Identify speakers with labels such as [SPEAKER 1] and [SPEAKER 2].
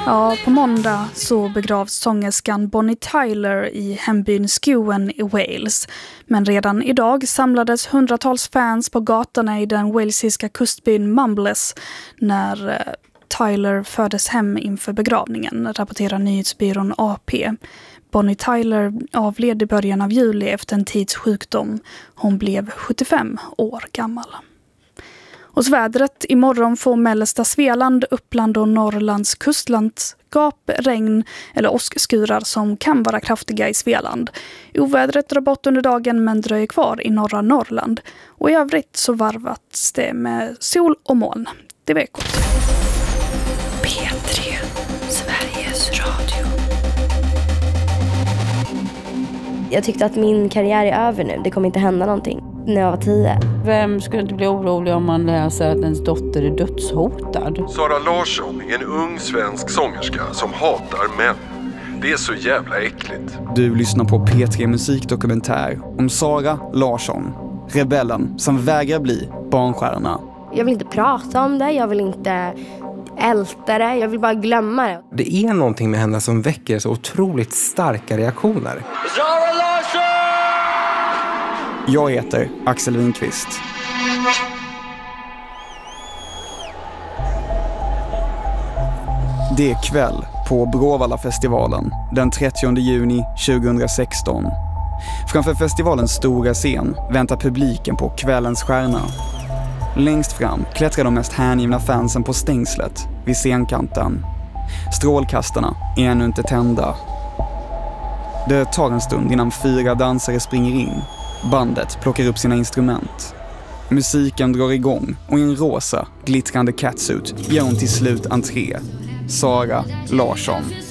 [SPEAKER 1] Ja, på måndag så begravs sångerskan Bonnie Tyler i hembyn Skewen i Wales. Men redan idag samlades hundratals fans på gatorna i den walesiska kustbyn Mumbles när Tyler fördes hem inför begravningen, rapporterar nyhetsbyrån AP. Bonnie Tyler avled i början av juli efter en tids sjukdom. Hon blev 75 år gammal. Och vädret imorgon får mellersta Svealand, Uppland och Norrlands kustlandskap regn eller åskskurar som kan vara kraftiga i Svealand. Ovädret drar bort under dagen men dröjer kvar i norra Norrland. Och i övrigt så varvats det med sol och moln. Det var Ekot.
[SPEAKER 2] P3, Sveriges Radio.
[SPEAKER 3] Jag tyckte att min karriär är över nu. Det kommer inte hända någonting när jag var 10.
[SPEAKER 4] Vem skulle inte bli orolig om man läser att ens dotter är dödshotad?
[SPEAKER 5] Sara Larsson är en ung svensk sångerska som hatar män. Det är så jävla äckligt.
[SPEAKER 6] Du lyssnar på P3 musikdokumentär om Sara Larsson, rebellen som vägrar bli barnstjärna.
[SPEAKER 3] Jag vill inte prata om det. Jag vill inte älta det. Jag vill bara glömma det.
[SPEAKER 7] Det är någonting med henne som väcker så otroligt starka reaktioner.
[SPEAKER 8] Sara Larsson!
[SPEAKER 6] Jag heter Axel Winqvist. Det är kväll på Bråvalla-festivalen den 30 juni 2016. Framför festivalens stora scen väntar publiken på kvällens stjärna. Längst fram klättrar de mest hängivna fansen på stängslet vid scenkanten. Strålkastarna är ännu inte tända. Det tar en stund innan 4 dansare springer in. Bandet plockar upp sina instrument. Musiken drar igång och i en rosa, glittrande catsuit gör hon till slut entré. Sara Larsson.